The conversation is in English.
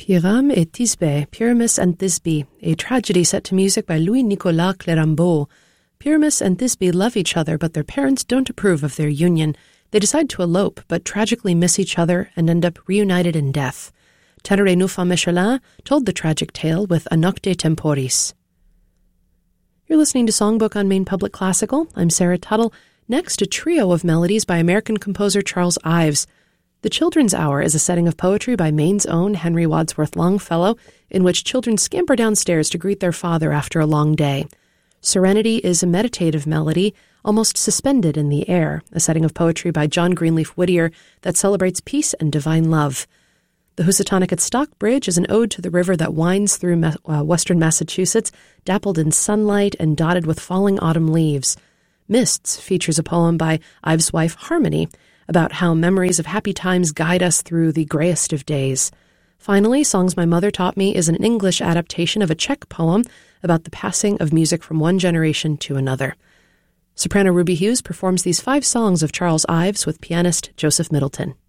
Pyrame et Thisbe, Pyramus and Thisbe, a tragedy set to music by Louis-Nicolas Clérambault. Pyramus and Thisbe love each other, but their parents don't approve of their union. They decide to elope, but tragically miss each other and end up reunited in death. Tenere Nuffa Michelin told the tragic tale with A Nocte Temporis. You're listening to Songbook on Maine Public Classical. I'm Sarah Tuttle. Next, a trio of melodies by American composer Charles Ives. The Children's Hour is a setting of poetry by Maine's own Henry Wadsworth Longfellow, in which children scamper downstairs to greet their father after a long day. Serenity is a meditative melody, almost suspended in the air, a setting of poetry by John Greenleaf Whittier that celebrates peace and divine love. The Housatonic at Stockbridge is an ode to the river that winds through western Massachusetts, dappled in sunlight and dotted with falling autumn leaves. Mists features a poem by Ives' wife Harmony, about how memories of happy times guide us through the grayest of days. Finally, Songs My Mother Taught Me is an English adaptation of a Czech poem about the passing of music from one generation to another. Soprano Ruby Hughes performs these 5 songs of Charles Ives with pianist Joseph Middleton.